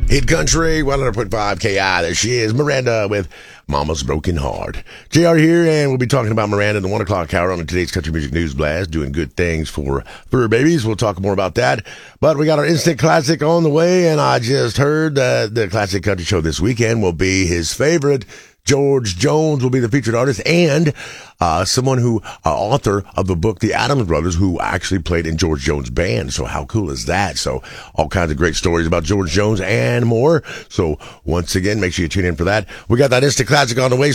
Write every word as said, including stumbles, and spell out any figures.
Hit Country, one hundred point five K I. There she is, Miranda with Mama's Broken Heart. J R here, and we'll be talking about Miranda in the one o'clock hour on today's Country Music News Blast, doing good things for fur babies. We'll talk more about that. But we got our instant classic on the way, and I just heard that the Classic Country Show this weekend will be his favorite. George Jones will be the featured artist, and uh, someone who, uh, author of the book, The Addams Brothers, who actually played in George Jones' band. So how cool is that? So all kinds of great stories about George Jones and more. So once again, make sure you tune in for that. We got that instant classic on the way.